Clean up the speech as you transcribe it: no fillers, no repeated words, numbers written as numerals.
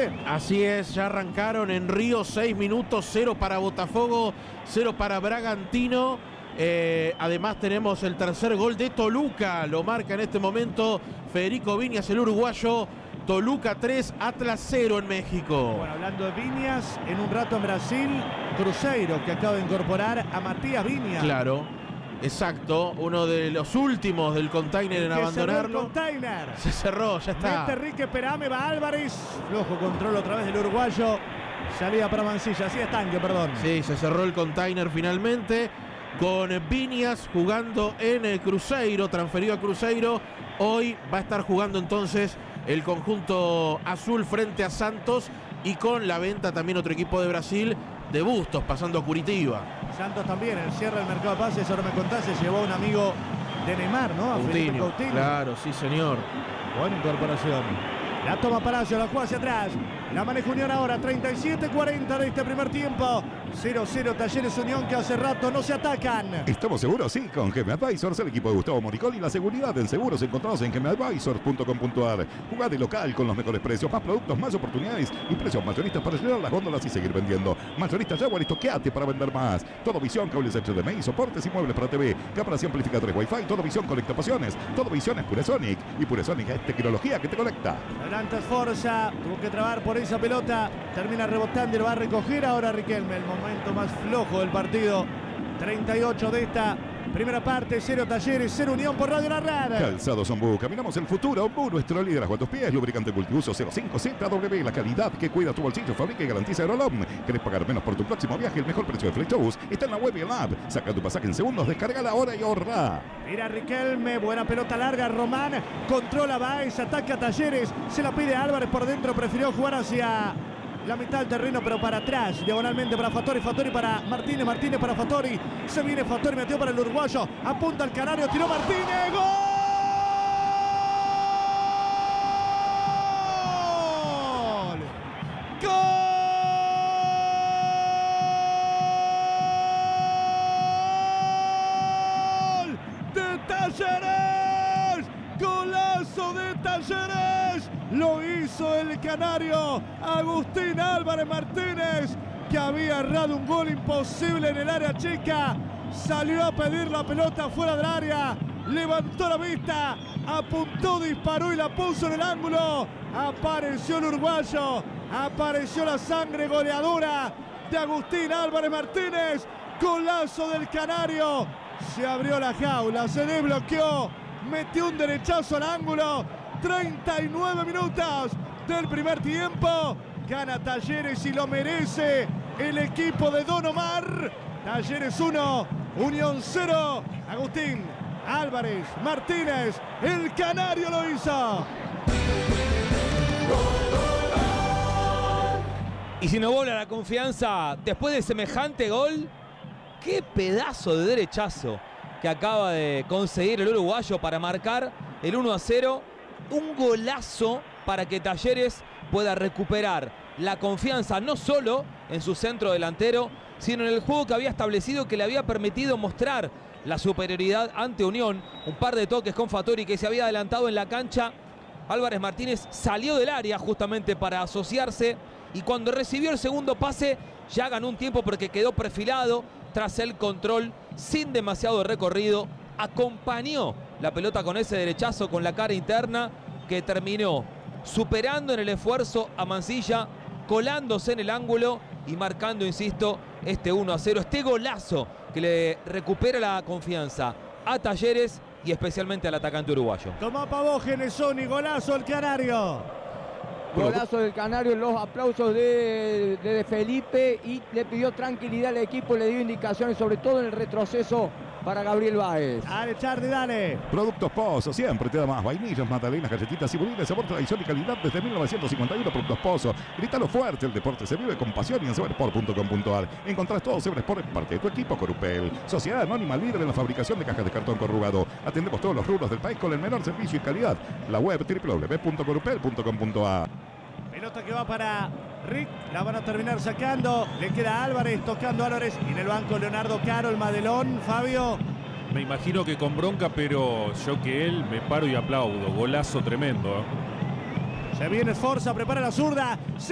bien. Así es, ya arrancaron en Río, 6 minutos, 0 para Botafogo, 0 para Bragantino. Además tenemos el tercer gol de Toluca, lo marca en este momento Federico Viñas, el uruguayo. Toluca 3, Atlas 0 en México. Bueno, hablando de Viñas, en un rato en Brasil, Cruzeiro, que acaba de incorporar a Matías Viñas. Claro, exacto, uno de los últimos del container en abandonarlo. Se cerró, ya está. Mete Enrique Perame, va Álvarez. Flojo control otra vez del uruguayo. Salida para Mancilla, así es Tanque, perdón. Sí, se cerró el container finalmente. Con Viñas jugando en Cruzeiro, transferido a Cruzeiro. Hoy va a estar jugando entonces el conjunto azul frente a Santos, y con la venta también otro equipo de Brasil, de Bustos, pasando a Curitiba. Santos también, el cierre del mercado de pases, ahora me contás, se llevó a un amigo de Neymar, ¿no? A Felipe Coutinho. Claro, sí señor. Buena incorporación. La toma Palacio, la juega hacia atrás. La maneja Unión ahora, 37-40 de este primer tiempo. 0-0 Talleres Unión, que hace rato no se atacan. ¿Estamos seguros? Sí, con GM Advisors, el equipo de Gustavo Moricoli, la seguridad en seguros encontrados en gmadvisors.com.ar. Jugá de local con los mejores precios, más productos, más oportunidades y precios mayoristas para llenar las góndolas y seguir vendiendo. Mayoristas Jaguar y toqueate para vender más. Todo Visión, cables HDMI, soportes y muebles para TV, cámaras y amplificadores Wi-Fi, Todo Visión conectapasiones. Todo Visión es Puresonic, y Puresonic es tecnología que te conecta. Adelante Forza, tuvo que trabar por esa pelota, termina rebotando y lo va a recoger ahora Riquelme. El momento más flojo del partido. 38 de esta primera parte, 0 Talleres, 0 Unión por Radio La Rara. Calzados Ombú, caminamos el futuro. Ombú, nuestro liderazgo a tus pies. Lubricante multiuso 05ZW, la calidad que cuida tu bolsillo, fabrica y garantiza Aerolom. ¿Querés pagar menos por tu próximo viaje? El mejor precio de Flexbus está en la web y en la app. Saca tu pasaje en segundos, descarga ahora y ahorra. Mira Riquelme, buena pelota larga, Román controla Baez, ataca a Talleres, se la pide a Álvarez por dentro, prefirió jugar hacia la mitad del terreno, pero para atrás, diagonalmente para Fattori, Fattori para Martínez, Martínez para Fattori, se viene Fattori, metió para el uruguayo, apunta al canario, tiró Martínez, ¡gol! ¡Gol! ¡De Talleres! ¡Golazo de Talleres! Lo hizo el canario Agustín Álvarez Martínez, que había errado un gol imposible en el área chica. Salió a pedir la pelota fuera del área, levantó la vista, apuntó, disparó y la puso en el ángulo. Apareció el uruguayo, apareció la sangre goleadora de Agustín Álvarez Martínez. Golazo del canario. Se abrió la jaula, se desbloqueó, metió un derechazo al ángulo. 39 minutos del primer tiempo. Gana Talleres y lo merece el equipo de Don Omar. Talleres 1, Unión 0. Agustín Álvarez Martínez, el canario lo hizo. Y si no vuela la confianza después de semejante gol, qué pedazo de derechazo que acaba de conseguir el uruguayo para marcar el 1-0. Un golazo para que Talleres pueda recuperar la confianza no solo en su centro delantero, sino en el juego que había establecido, que le había permitido mostrar la superioridad ante Unión. Un par de toques con Fattori, que se había adelantado en la cancha. Álvarez Martínez salió del área justamente para asociarse, y cuando recibió el segundo pase ya ganó un tiempo porque quedó perfilado tras el control sin demasiado recorrido. Acompañó la pelota con ese derechazo con la cara interna, que terminó superando en el esfuerzo a Mancilla, colándose en el ángulo y marcando, insisto, este 1-0, este golazo que le recupera la confianza a Talleres y especialmente al atacante uruguayo. Tomá pavó, Genesoni, golazo el canario. Golazo del canario, los aplausos de Felipe, y le pidió tranquilidad al equipo, le dio indicaciones sobre todo en el retroceso para Gabriel Báez. Dale, Charly, dale. Productos Pozo, siempre te da más. Vainillas, magdalenas, galletitas y budines, sabor, tradición y calidad desde 1951. Productos Pozo. Grítalo fuerte, el deporte se vive con pasión y en seversport.com.ar. Encontrás todo Seversport en parte de tu equipo. Corupel, sociedad anónima líder en la fabricación de cajas de cartón corrugado. Atendemos todos los rubros del país con el menor servicio y calidad. La web www.corupel.com.ar. Pelota que va para Rick, la van a terminar sacando. Le queda Álvarez, tocando Álvarez. Y en el banco Leonardo Caro, el Madelón. Fabio. Me imagino que con bronca, pero yo que él me paro y aplaudo. Golazo tremendo. Se viene Forza, prepara la zurda.